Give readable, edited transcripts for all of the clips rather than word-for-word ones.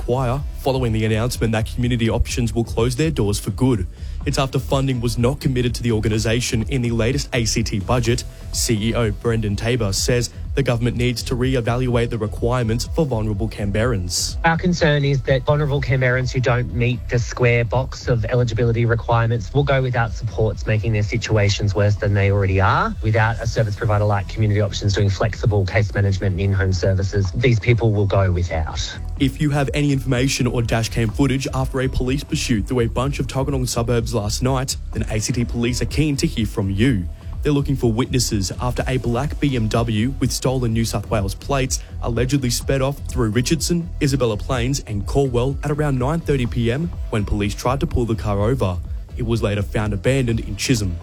require, following the announcement that community options will close their doors for good. It's after funding was not committed to the organisation in the latest ACT budget. CEO Brendan Tabor says the government needs to re-evaluate the requirements for vulnerable Canberrans. Our concern is that vulnerable Canberrans who don't meet the square box of eligibility requirements will go without supports, making their situations worse than they already are. Without a service provider like Community Options doing flexible case management and in-home services, these people will go without. If you have any information or dashcam footage after a police pursuit through a bunch of Tuggeranong suburbs last night, then ACT Police are keen to hear from you. They're looking for witnesses after a black BMW with stolen New South Wales plates allegedly sped off through Richardson, Isabella Plains and Corwell at around 9:30 p.m. when police tried to pull the car over. It was later found abandoned in Chisholm.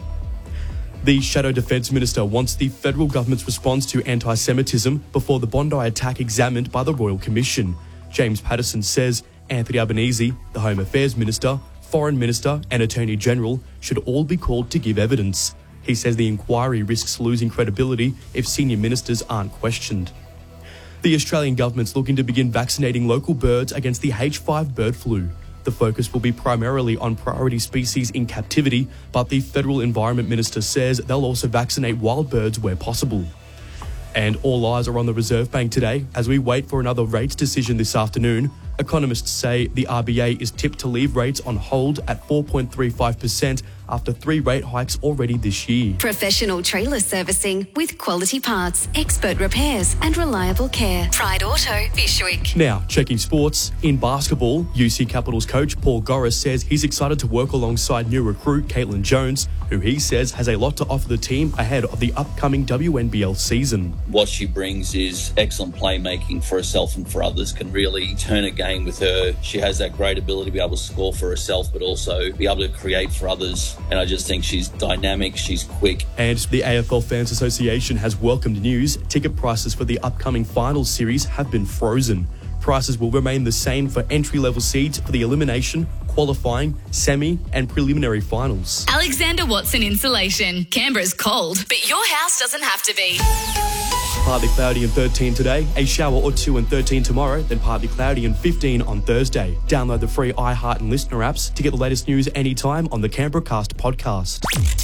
The Shadow Defence Minister wants the federal government's response to anti-Semitism before the Bondi attack examined by the Royal Commission. James Patterson says Anthony Albanese, the Home Affairs Minister, Foreign Minister and Attorney General should all be called to give evidence. He says the inquiry risks losing credibility if senior ministers aren't questioned. The Australian government's looking to begin vaccinating local birds against the H5 bird flu. The focus will be primarily on priority species in captivity, but the Federal Environment Minister says they'll also vaccinate wild birds where possible. And all eyes are on the Reserve Bank today as we wait for another rates decision this afternoon. Economists say the RBA is tipped to leave rates on hold at 4.35% after 3 rate hikes already this year. Professional trailer servicing with quality parts, expert repairs and reliable care. Pride Auto, Bishwick. Now, checking sports. In basketball, UC Capitals coach Paul Goris says he's excited to work alongside new recruit Caitlin Jones, who he says has a lot to offer the team ahead of the upcoming WNBL season. What she brings is excellent playmaking for herself and for others, can really turn a game with her. She has that great ability to be able to score for herself, but also be able to create for others. And I just think she's dynamic, she's quick. And the AFL Fans Association has welcomed news. Ticket prices for the upcoming finals series have been frozen. Prices will remain the same for entry-level seats for the elimination, qualifying, semi and preliminary finals. Alexander Watson Insulation. Canberra's cold, but your house doesn't have to be. Partly cloudy and 13 today, a shower or 2 and 13 tomorrow, then partly cloudy and 15 on Thursday. Download the free iHeart and Listener apps to get the latest news anytime on the Canberra Cast podcast.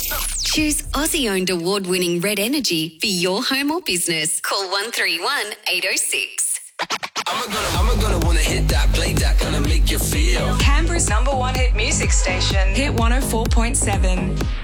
Choose Aussie-owned award-winning Red Energy for your home or business. Call 131 806. I'm gonna wanna hit that, play that, gonna make you feel. Canberra's #1 hit music station, Hit 104.7.